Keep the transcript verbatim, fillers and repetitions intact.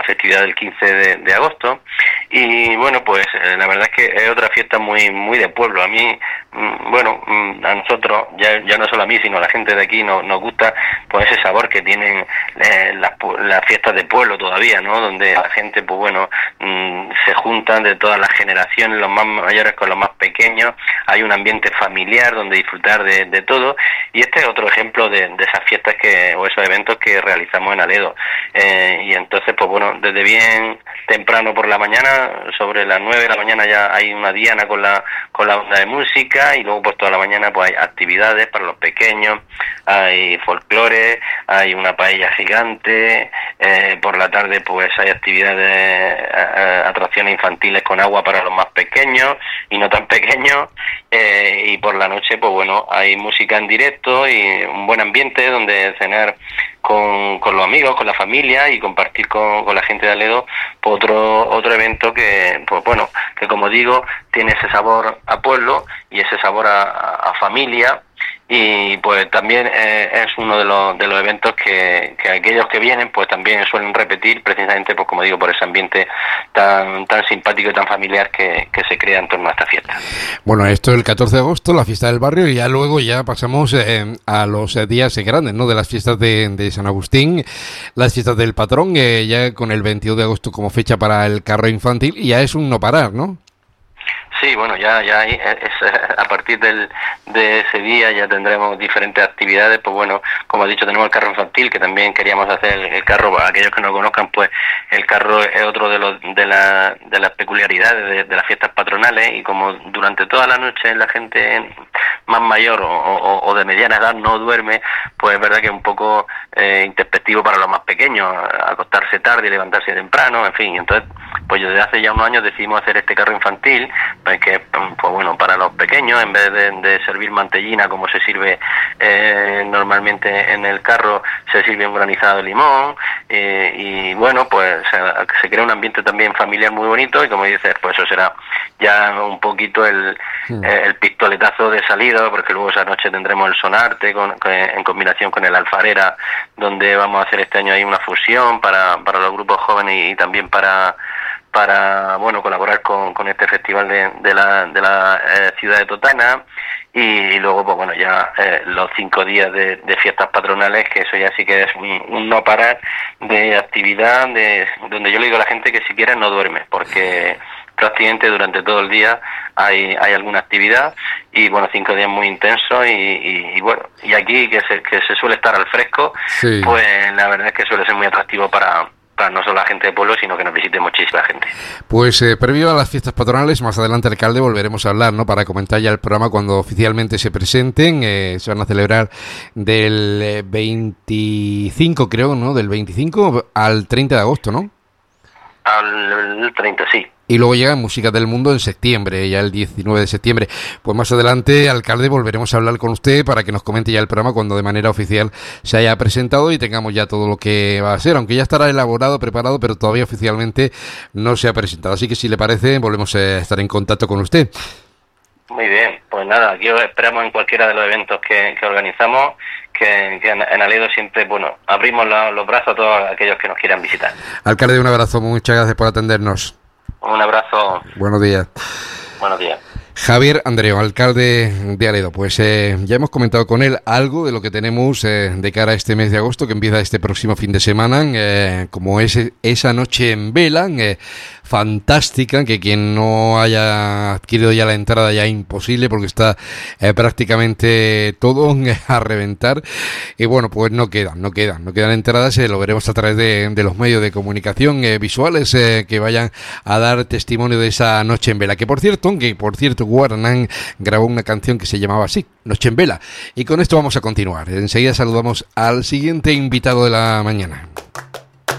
festividad del quince de, de agosto. Y bueno, pues eh, la verdad es que es otra fiesta muy muy de pueblo. A mí, mm, bueno, mm, a nosotros, ya, ya no solo a mí, sino a la gente de aquí, no, nos gusta pues ese sabor que tienen eh, las, las fiestas de pueblo todavía, ¿no? Donde la gente, pues bueno, mm, se juntan de todas las generaciones, los más mayores con los más pequeños, hay un ambiente familiar donde disfrutar de, de todo, y este es otro ejemplo de, de esas fiestas que o esos eventos que realizamos en Aledo. Eh, y entonces, pues bueno, desde bien temprano por la mañana, sobre las nueve de la mañana ya hay una diana con la con la banda de música, y luego pues toda la mañana pues hay actividades para los pequeños, hay folclore, hay una paella gigante, eh, por la tarde pues hay actividades, eh, atracciones infantiles con agua para los más pequeños y no tan pequeños, eh, y por la noche pues bueno, hay música en directo y un buen ambiente donde cenar con, con los amigos, con la familia, y compartir con, con la gente de Aledo pues otro otro evento que, pues bueno, que como digo, tiene ese sabor a pueblo y ese sabor a, a familia, y pues también eh, es uno de los de los eventos que, que aquellos que vienen pues también suelen repetir, precisamente pues como digo, por ese ambiente tan tan simpático y tan familiar que, que se crea en torno a esta fiesta. Bueno, esto es el catorce de agosto, la fiesta del barrio, y ya luego ya pasamos eh, a los eh, días grandes, ¿no? De las fiestas de, de San Agustín, las fiestas del patrón, eh, ya con el veintidós de agosto como fecha para el carro infantil, y ya es un no parar, ¿no? Sí, bueno, ya ya es, es, a partir del, de ese día ya tendremos diferentes actividades. Pues bueno, como he dicho, tenemos el carro infantil, que también queríamos hacer el carro. Para aquellos que no conozcan, pues el carro es otro de los de, la, de las peculiaridades de, de las fiestas patronales, y como durante toda la noche la gente más mayor o, o, o de mediana edad no duerme, pues es verdad que es un poco eh, introspectivo para los más pequeños, acostarse tarde y levantarse temprano, en fin. Entonces, pues desde hace ya unos años decidimos hacer este carro infantil, pues que pues bueno, para los pequeños, en vez de, de servir mantellina como se sirve eh, normalmente en el carro, se sirve un granizado de limón, eh, y bueno, pues se, se crea un ambiente también familiar muy bonito, y como dices, pues eso será ya un poquito el, sí. el pistoletazo de salida, porque luego esa noche tendremos el sonarte con, con, en combinación con el alfarera, donde vamos a hacer este año ahí una fusión para, para los grupos jóvenes y, y también para para bueno colaborar con, con este festival de, de la, de la eh, ciudad de Totana, y, y luego pues bueno ya eh, los cinco días de, de fiestas patronales, que eso ya sí que es un, un no parar de actividad, de donde yo le digo a la gente que si quieres no duermes, porque prácticamente durante todo el día hay hay alguna actividad, y bueno, cinco días muy intensos, y, y, y bueno, y aquí que se, que se suele estar al fresco, sí. Pues la verdad es que suele ser muy atractivo para para no solo la gente de pueblo, sino que nos visite muchísima gente. Pues eh, previo a las fiestas patronales, más adelante, alcalde, volveremos a hablar, ¿no? Para comentar ya el programa cuando oficialmente se presenten. Eh, se van a celebrar del veinticinco, creo, ¿no? Del veinticinco al treinta de agosto, ¿no? Al treinta, sí. Y luego llega Música del Mundo en septiembre, ya el diecinueve de septiembre. Pues más adelante, alcalde, volveremos a hablar con usted para que nos comente ya el programa cuando de manera oficial se haya presentado y tengamos ya todo lo que va a ser, aunque ya estará elaborado, preparado, pero todavía oficialmente no se ha presentado. Así que si le parece, volvemos a estar en contacto con usted. Muy bien, pues nada, aquí os esperamos en cualquiera de los eventos que, que organizamos, que, que en, en Aledo siempre, bueno, abrimos la, los brazos a todos aquellos que nos quieran visitar. Alcalde, un abrazo, muchas gracias por atendernos. Un abrazo. Buenos días. Buenos días. Javier Andreu, alcalde de Aledo. Pues eh, ya hemos comentado con él algo de lo que tenemos eh, de cara a este mes de agosto, que empieza este próximo fin de semana, eh, como es esa noche en vela, eh, fantástica, que quien no haya adquirido ya la entrada ya imposible, porque está eh, prácticamente todo a reventar. Y bueno, pues no quedan, no quedan, no quedan entradas, eh, lo veremos a través de, de los medios de comunicación eh, visuales eh, que vayan a dar testimonio de esa noche en vela, que por cierto, que por cierto Guaranán grabó una canción que se llamaba así, Noche en Vela. Y con esto vamos a continuar. Enseguida saludamos al siguiente invitado de la mañana.